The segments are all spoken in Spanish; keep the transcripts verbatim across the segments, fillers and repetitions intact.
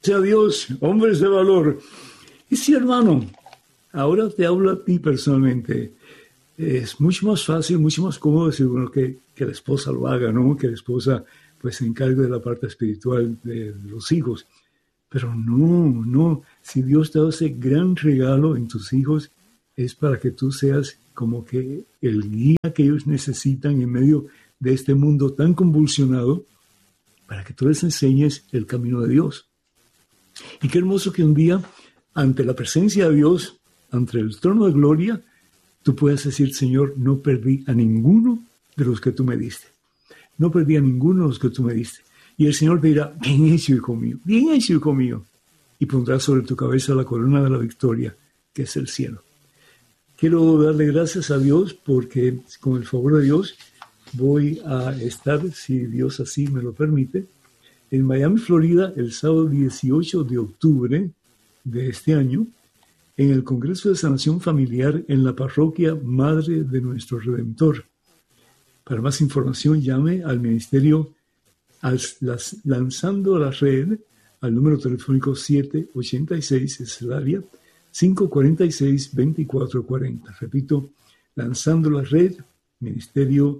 sea Dios, hombres de valor. Y sí, hermano, ahora te hablo a ti personalmente. Es mucho más fácil, mucho más cómodo decir, bueno, que, que la esposa lo haga, ¿no? Que la esposa pues se encargue de la parte espiritual de los hijos. Pero no, no. Si Dios te da ese gran regalo en tus hijos, es para que tú seas como que el guía que ellos necesitan en medio de este mundo tan convulsionado, para que tú les enseñes el camino de Dios. Y qué hermoso que un día, ante la presencia de Dios, ante el trono de gloria, tú puedas decir, Señor, no perdí a ninguno de los que tú me diste. No perdí a ninguno de los que tú me diste. Y el Señor te dirá, bien hecho, hijo mío, bien hecho, hijo mío. Y pondrá sobre tu cabeza la corona de la victoria, que es el cielo. Quiero darle gracias a Dios porque con el favor de Dios voy a estar, si Dios así me lo permite, en Miami, Florida, el sábado dieciocho de octubre de este año, en el Congreso de Sanación Familiar en la parroquia Madre de Nuestro Redentor. Para más información, llame al Ministerio las, Lanzando la Red al número telefónico siete ochenta y seis, es el área, cinco cuarenta y seis, veinticuatro cuarenta. Repito, Lanzando la Red, Ministerio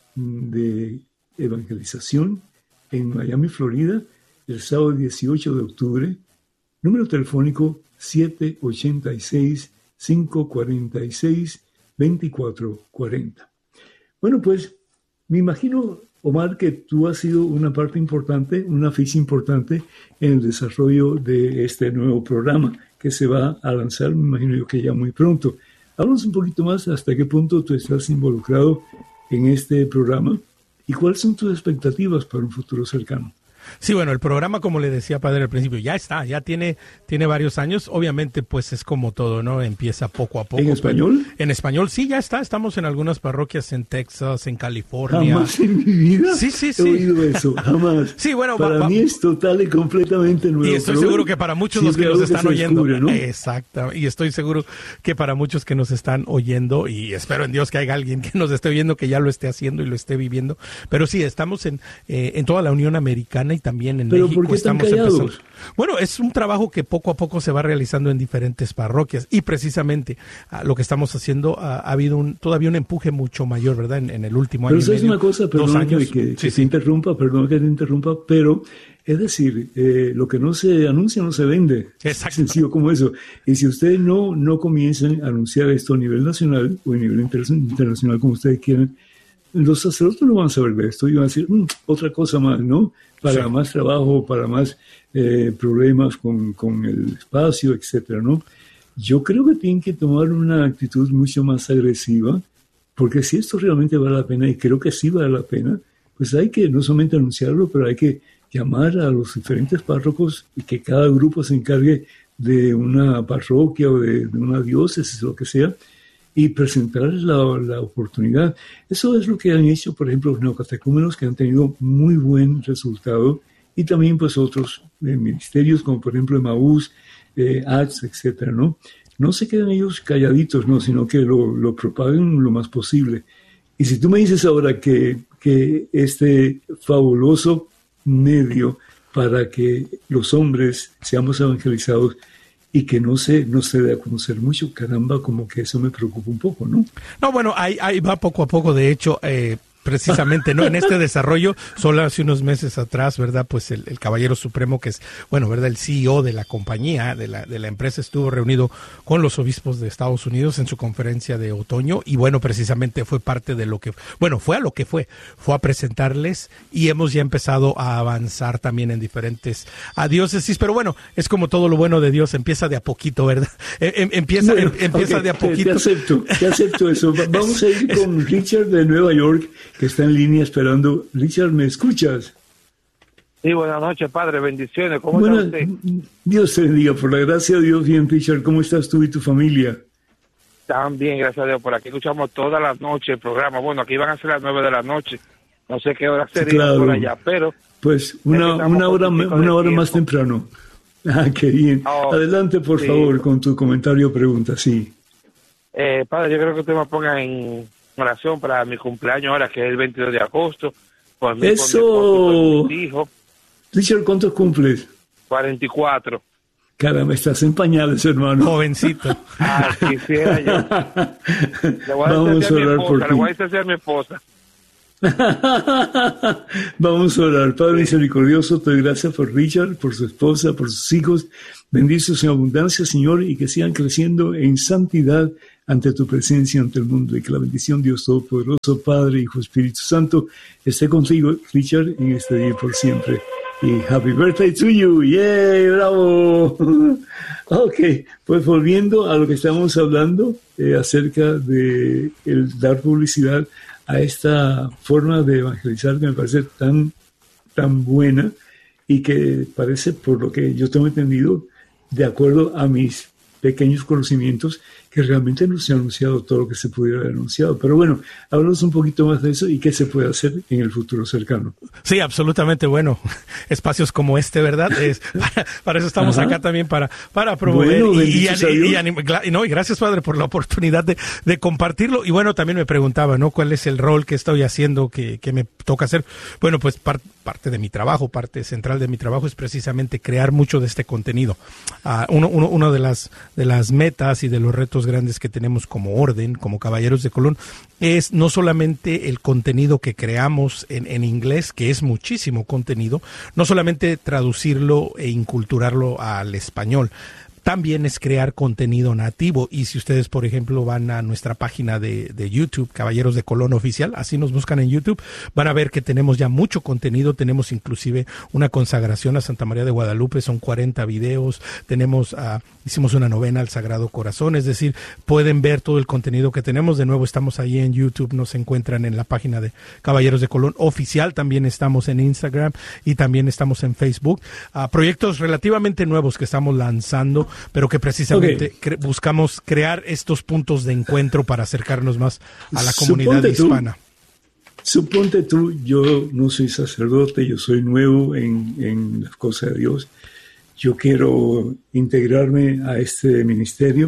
de Evangelización en Miami, Florida, el sábado dieciocho de octubre, número telefónico siete ochenta y seis, cinco cuarenta y seis, veinticuatro cuarenta. Bueno, pues me imagino, Omar, que tú has sido una parte importante, una ficha importante en el desarrollo de este nuevo programa que se va a lanzar, me imagino yo que ya muy pronto. Háblanos un poquito más hasta qué punto tú estás involucrado en este programa y cuáles son tus expectativas para un futuro cercano. Sí, bueno, el programa, como le decía Padre al principio, ya está, ya tiene, tiene varios años. Obviamente, pues es como todo, ¿no? Empieza poco a poco. ¿En español? En español, sí, ya está. Estamos en algunas parroquias en Texas, en California. Jamás en mi vida sí, sí, sí. he oído eso, jamás. Sí, bueno, para va, mí va, es total y completamente nuevo. Y estoy seguro que para muchos los que nos están oyendo, descubre, ¿no? Exacto, y estoy seguro que para muchos que nos están oyendo, y espero en Dios que haya alguien que nos esté oyendo que ya lo esté haciendo y lo esté viviendo. Pero sí, estamos en, eh, en toda la Unión Americana y también en Pero México. ¿por qué están callados? Bueno, es un trabajo que poco a poco se va realizando en diferentes parroquias y precisamente uh, lo que estamos haciendo uh, ha habido un, todavía un empuje mucho mayor, ¿verdad? En, en el último pero año y medio. Pero eso es una cosa, perdón que, que, sí, que sí. te interrumpa, perdón que te interrumpa, pero es decir, eh, lo que no se anuncia no se vende. Exacto. Sencillo como eso. Y si ustedes no, no comienzan a anunciar esto a nivel nacional o a nivel inter- internacional, como ustedes quieran, los sacerdotes no van a saber de esto y van a decir, mmm, otra cosa más, ¿no? Para sí. más trabajo, para más eh, problemas con, con el espacio, etcétera, ¿no? Yo creo que tienen que tomar una actitud mucho más agresiva, porque si esto realmente vale la pena, y creo que sí vale la pena, pues hay que no solamente anunciarlo, pero hay que llamar a los diferentes párrocos y que cada grupo se encargue de una parroquia o de, de una diócesis, lo que sea, y presentarles la, la oportunidad. Eso es lo que han hecho, por ejemplo, los neocatecúmenos, que han tenido muy buen resultado, y también pues otros eh, ministerios, como por ejemplo Emaús, eh, A C S, etcétera, ¿no? No se quedan ellos calladitos, no, sino que lo, lo propaguen lo más posible. Y si tú me dices ahora que, que este fabuloso medio para que los hombres seamos evangelizados y que no se, no se dé a conocer mucho, caramba, como que eso me preocupa un poco, ¿no? No, bueno, ahí, ahí va poco a poco, de hecho, eh, precisamente, ¿no? En este desarrollo, solo hace unos meses atrás, ¿verdad? Pues el, el Caballero Supremo, que es, bueno, ¿verdad? El C E O de la compañía, de la, de la empresa, estuvo reunido con los obispos de Estados Unidos en su conferencia de otoño y, bueno, precisamente fue parte de lo que, bueno, fue a lo que fue, fue a presentarles y hemos ya empezado a avanzar también en diferentes a diócesis, pero bueno, es como todo lo bueno de Dios, empieza de a poquito, ¿verdad? Em, empieza bueno, em, empieza okay, de a poquito. Te, te acepto, te acepto eso. Vamos a ir con Richard de Nueva York, que está en línea esperando. Richard, ¿me escuchas? Sí, buenas noches, padre, bendiciones. ¿Cómo Buena, está usted? Dios te bendiga, por la gracia de Dios. Bien, Richard, ¿cómo estás tú y tu familia? Están bien, gracias a Dios. Por aquí escuchamos todas las noches el programa. Bueno, aquí van a ser las nueve de la noche. No sé qué hora sería, sí, claro, por allá, pero... Pues una, una hora, una hora más temprano. Ah, qué bien. Oh, adelante, por sí. favor, con tu comentario o pregunta, sí. Eh, padre, yo creo que usted me ponga en oración para mi cumpleaños ahora, que es el veintidós de agosto. Por mí, ¡eso! Por mi esposo, por mis hijos. Richard, ¿cuántos cumples? cuarenta y cuatro. Caramba, estás en pañales, hermano. Jovencito. Ah, quisiera yo. Le voy a Vamos a orar por ti. Le voy a decir a mi esposa. Vamos a orar. Padre misericordioso, te doy gracias por Richard, por su esposa, por sus hijos. Bendícelos en abundancia, Señor, y que sigan creciendo en santidad ante tu presencia, ante el mundo. Y que la bendición de Dios Todopoderoso, Padre, Hijo, Espíritu Santo, esté contigo, Richard, en este día y por siempre. Y happy birthday to you. ¡Yay! ¡Bravo! Ok, pues volviendo a lo que estamos hablando eh, acerca de el dar publicidad a esta forma de evangelizar que me parece tan, tan buena y que parece, por lo que yo tengo entendido, de acuerdo a mis pequeños conocimientos, que realmente no se ha anunciado todo lo que se pudiera haber anunciado. Pero bueno, háblanos un poquito más de eso y qué se puede hacer en el futuro cercano. Sí, absolutamente. Bueno, espacios como este, ¿verdad? Es, para, para eso estamos Ajá. acá también, para, para promover. Bueno, y, y, y, y, anim, y, no, y gracias, Padre, por la oportunidad de, de compartirlo. Y bueno, también me preguntaba, ¿no? ¿Cuál es el rol que estoy haciendo, que, que me toca hacer? Bueno, pues par, parte de mi trabajo, parte central de mi trabajo es precisamente crear mucho de este contenido. Uh, uno, uno, uno de las, de las metas y de los retos grandes que tenemos como orden, como Caballeros de Colón, es no solamente el contenido que creamos en, en inglés, que es muchísimo contenido, no solamente traducirlo e inculturarlo al español, también es crear contenido nativo. Y si ustedes, por ejemplo, van a nuestra página de, de YouTube, Caballeros de Colón Oficial, así nos buscan en YouTube, van a ver que tenemos ya mucho contenido. Tenemos inclusive una consagración a Santa María de Guadalupe, son cuarenta videos. Tenemos, uh, hicimos una novena al Sagrado Corazón, es decir, pueden ver todo el contenido que tenemos. De nuevo, estamos ahí en YouTube, nos encuentran en la página de Caballeros de Colón Oficial. También estamos en Instagram y también estamos en Facebook. Uh, proyectos relativamente nuevos que estamos lanzando, pero que precisamente okay. cre- buscamos crear estos puntos de encuentro para acercarnos más a la comunidad suponte hispana. Tú, suponte tú, yo no soy sacerdote, yo soy nuevo en, en las cosas de Dios. Yo quiero integrarme a este ministerio,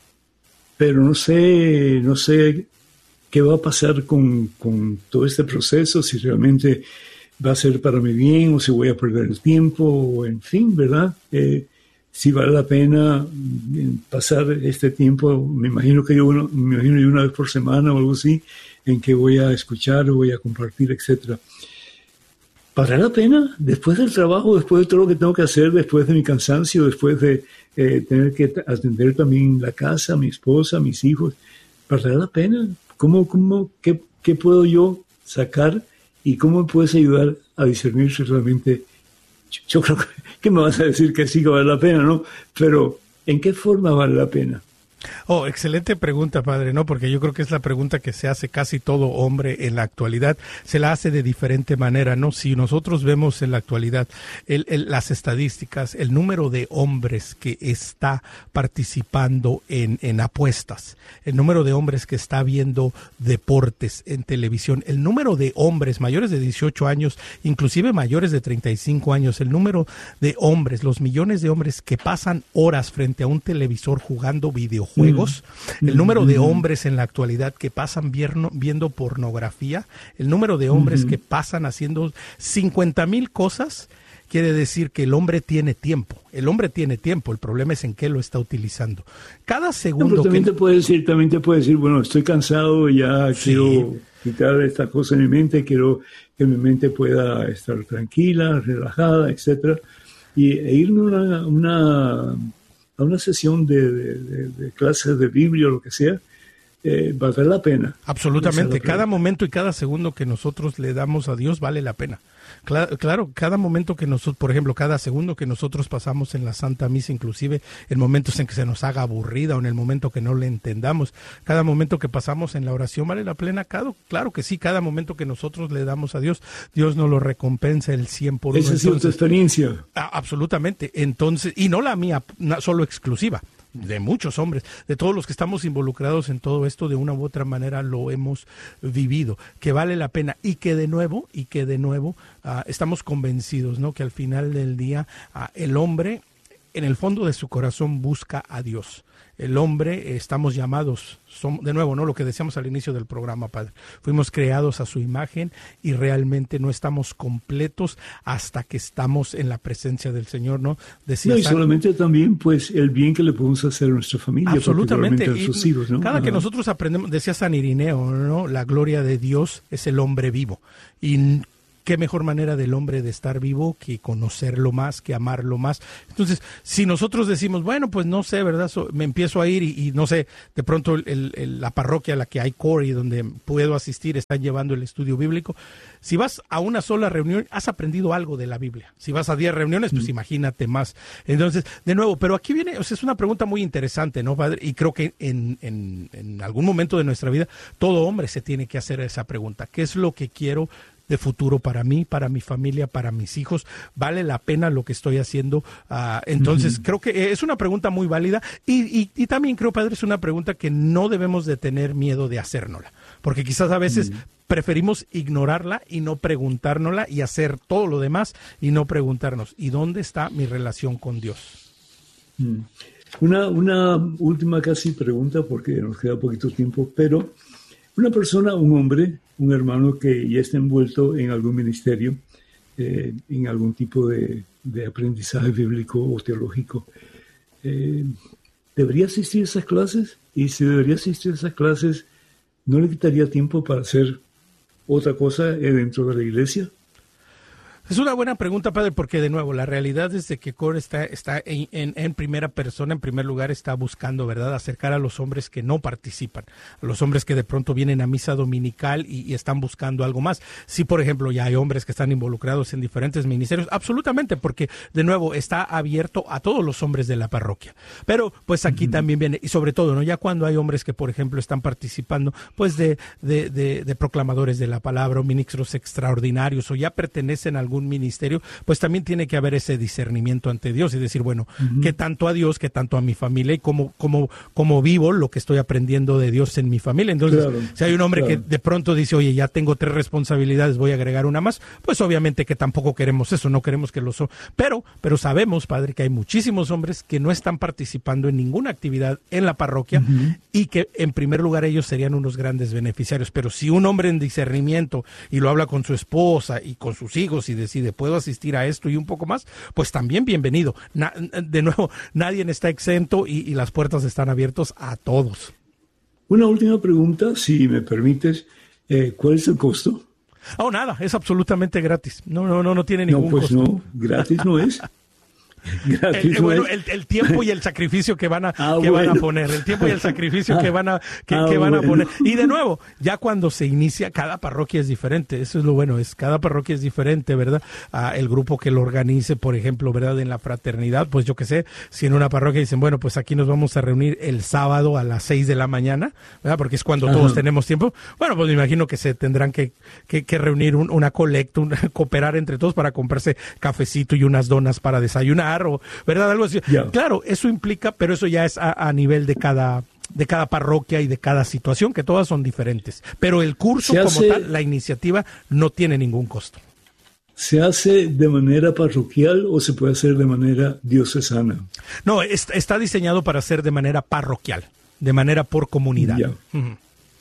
pero no sé, no sé qué va a pasar con, con todo este proceso, si realmente va a ser para mi bien o si voy a perder el tiempo, o en fin, ¿verdad? Eh, si vale la pena pasar este tiempo, me imagino que yo uno, me imagino yo una vez por semana o algo así, en que voy a escuchar o voy a compartir, etcétera. ¿Vale la pena? Después del trabajo, después de todo lo que tengo que hacer, después de mi cansancio, después de eh, tener que atender también la casa, mi esposa, mis hijos, ¿vale la pena? ¿Cómo, cómo, qué, qué puedo yo sacar y cómo me puedes ayudar a discernir si realmente... Yo, yo creo que me vas a decir que sí que vale la pena, ¿no? Pero, ¿en qué forma vale la pena? Oh, excelente pregunta, padre, ¿no? Porque yo creo que es la pregunta que se hace casi todo hombre en la actualidad. Se la hace de diferente manera, ¿no? Si nosotros vemos en la actualidad el, el, las estadísticas, el número de hombres que está participando en, en apuestas, el número de hombres que está viendo deportes en televisión, el número de hombres mayores de dieciocho años, inclusive mayores de treinta y cinco años, el número de hombres, los millones de hombres que pasan horas frente a un televisor jugando videojuegos, juegos, el número de hombres en la actualidad que pasan viendo, viendo pornografía, el número de hombres uh-huh. que pasan haciendo cincuenta mil cosas, quiere decir que el hombre tiene tiempo. El hombre tiene tiempo, el problema es en qué lo está utilizando. Cada segundo... No, pero también, que... te puede decir, también te puede decir, bueno, estoy cansado, ya sí. quiero quitar esta cosa de mi mente, quiero que mi mente pueda estar tranquila, relajada, etcétera, y e irme a una... una a una sesión de, de, de, de clases de Biblia o lo que sea, eh, vale la pena. Absolutamente, cada momento y cada segundo que nosotros le damos a Dios vale la pena. Claro, claro, cada momento que nosotros, por ejemplo, cada segundo que nosotros pasamos en la Santa Misa, inclusive en momentos en que se nos haga aburrida o en el momento que no le entendamos, cada momento que pasamos en la oración vale la pena. Claro, claro que sí, cada momento que nosotros le damos a Dios, Dios nos lo recompensa el cien por uno. Esa es tu experiencia. Absolutamente, entonces, y no la mía, solo exclusiva. De muchos hombres, de todos los que estamos involucrados en todo esto, de una u otra manera lo hemos vivido, que vale la pena y que de nuevo, y que de nuevo uh, estamos convencidos, ¿no? Que al final del día uh, el hombre en el fondo de su corazón busca a Dios. El hombre, eh, estamos llamados, son, de nuevo, ¿no? Lo que decíamos al inicio del programa, Padre. Fuimos creados a su imagen y realmente no estamos completos hasta que estamos en la presencia del Señor, ¿no? Decía no, y San... solamente también, pues, el bien que le podemos hacer a nuestra familia. Absolutamente. A sus hijos, ¿no? Cada Ajá. que nosotros aprendemos, decía San Irineo, ¿no? La gloria de Dios es el hombre vivo. Y qué mejor manera del hombre de estar vivo que conocerlo más, que amarlo más. Entonces, si nosotros decimos, bueno, pues no sé, ¿verdad? So, me empiezo a ir y, y no sé, de pronto el, el, la parroquia a la que hay core y donde puedo asistir están llevando el estudio bíblico. Si vas a una sola reunión, has aprendido algo de la Biblia. Si vas a diez reuniones, pues mm. imagínate más. Entonces, de nuevo, pero aquí viene, o sea, es una pregunta muy interesante, ¿no, Padre? Y creo que en, en, en algún momento de nuestra vida, todo hombre se tiene que hacer esa pregunta. ¿Qué es lo que quiero de futuro para mí, para mi familia, para mis hijos? ¿Vale la pena lo que estoy haciendo? Uh, entonces, uh-huh. creo que es una pregunta muy válida y, y, y también creo, Padre, es una pregunta que no debemos de tener miedo de hacérnosla, porque quizás a veces uh-huh. preferimos ignorarla y no preguntárnosla y hacer todo lo demás y no preguntarnos, ¿y dónde está mi relación con Dios? Uh-huh. Una, una última casi pregunta, porque nos queda poquito tiempo, pero una persona, un hombre, un hermano que ya está envuelto en algún ministerio, eh, en algún tipo de, de aprendizaje bíblico o teológico, eh, ¿debería asistir a esas clases? Y si debería asistir a esas clases, ¿no le quitaría tiempo para hacer otra cosa dentro de la iglesia? Es una buena pregunta, Padre, porque de nuevo, la realidad es de que Core está, está en, en, en primera persona, en primer lugar, está buscando, ¿verdad?, acercar a los hombres que no participan, a los hombres que de pronto vienen a misa dominical y, y están buscando algo más. Sí, por ejemplo, ya hay hombres que están involucrados en diferentes ministerios, absolutamente, porque de nuevo está abierto a todos los hombres de la parroquia. Pero pues aquí uh-huh. también viene, y sobre todo, ¿no?, ya cuando hay hombres que, por ejemplo, están participando pues de, de, de, de proclamadores de la palabra o ministros extraordinarios o ya pertenecen a algún ministerio, pues también tiene que haber ese discernimiento ante Dios y decir, bueno, uh-huh. ¿qué tanto a Dios, qué tanto a mi familia y cómo, cómo, cómo vivo lo que estoy aprendiendo de Dios en mi familia? Entonces, claro, si hay un hombre claro. que de pronto dice, oye, ya tengo tres responsabilidades, voy a agregar una más, pues obviamente que tampoco queremos eso, no queremos que lo so pero, pero sabemos, Padre, que hay muchísimos hombres que no están participando en ninguna actividad en la parroquia uh-huh. y que en primer lugar ellos serían unos grandes beneficiarios, pero si un hombre en discernimiento y lo habla con su esposa y con sus hijos y decide, puedo asistir a esto y un poco más, pues también bienvenido. Na, de nuevo, nadie está exento y, y las puertas están abiertas a todos. Una última pregunta, si me permites, eh, ¿cuál es el costo? Oh, nada, es absolutamente gratis. No, no, no, no tiene ningún no, pues costo. No, gratis no es. Gratis, el, no bueno, es. el, el tiempo y el sacrificio que van a ah, que bueno. van a poner, el tiempo y el sacrificio ah, que van a que, ah, que van bueno. a poner. Y de nuevo, ya cuando se inicia, cada parroquia es diferente. Eso es lo bueno, es cada parroquia es diferente, ¿verdad? Ah, el grupo que lo organice, por ejemplo, ¿verdad? En la fraternidad, pues yo qué sé, si en una parroquia dicen, bueno, pues aquí nos vamos a reunir el sábado a las seis de la mañana, ¿verdad? Porque es cuando Ajá. todos tenemos tiempo. Bueno, pues me imagino que se tendrán que, que, que reunir un, una colecta, una, cooperar entre todos para comprarse cafecito y unas donas para desayunar, o, ¿verdad? Algo así. Yeah. Claro, eso implica, pero eso ya es a, a nivel de cada de cada parroquia y de cada situación, que todas son diferentes. Pero el curso como hace, tal, la iniciativa, no tiene ningún costo. ¿Se hace de manera parroquial o se puede hacer de manera diocesana? No, es, está diseñado para ser de manera parroquial, de manera por comunidad. Yeah. Uh-huh.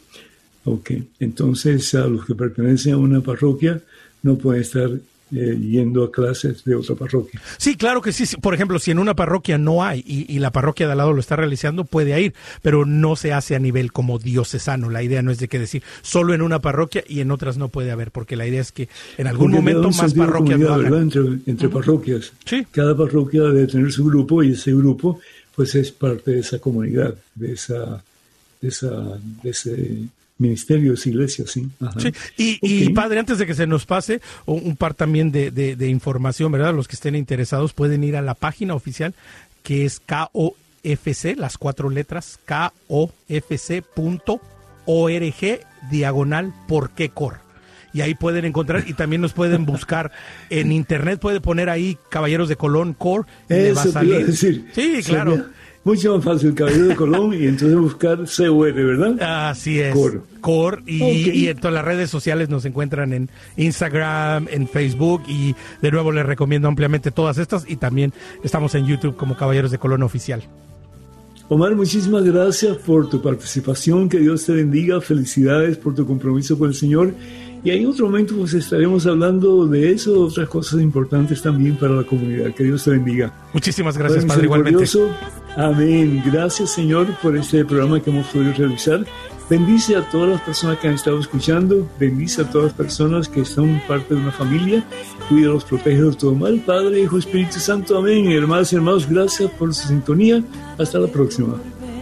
Ok, entonces a los que pertenecen a una parroquia no pueden estar Eh, yendo a clases de otra parroquia. Sí, claro que sí. Por ejemplo, si en una parroquia no hay y, y la parroquia de al lado lo está realizando, puede ir, pero no se hace a nivel como diocesano. La idea no es de que decir solo en una parroquia y en otras no puede haber, porque la idea es que en algún porque momento más parroquias lo hagan. Entre, entre uh-huh. parroquias. Sí. Cada parroquia debe tener su grupo y ese grupo pues es parte de esa comunidad, de esa, de esa, de ese ministerio, es iglesia, sí. Ajá. Sí. Y, okay. y padre, antes de que se nos pase, un par también de, de, de información, ¿verdad? Los que estén interesados pueden ir a la página oficial, que es K O F C, las cuatro letras, K O F C punto org, diagonal, ¿por qué Core? Y ahí pueden encontrar, y también nos pueden buscar en internet, puede poner ahí Caballeros de Colón Core, y Eso le va a salir. Te iba a decir. Sí, claro. Sabía. mucho más fácil, Caballero de Colón, y entonces buscar C O R, ¿verdad? Así es. Cor. Cor, y, Okay. y en todas las redes sociales nos encuentran en Instagram, en Facebook, y de nuevo les recomiendo ampliamente todas estas, y también estamos en YouTube como Caballeros de Colón Oficial. Omar, muchísimas gracias por tu participación, que Dios te bendiga, felicidades por tu compromiso con el Señor, y en otro momento pues estaremos hablando de eso, otras cosas importantes también para la comunidad. Que Dios te bendiga. Muchísimas gracias, Padre Padre, igualmente. Amén. Gracias, Señor, por este programa que hemos podido realizar. Bendice a todas las personas que han estado escuchando, bendice a todas las personas que son parte de una familia, cuídalos, protégelos de todo mal, Padre, Hijo, Espíritu Santo, amén. Hermanas y hermanos, gracias por su sintonía, hasta la próxima.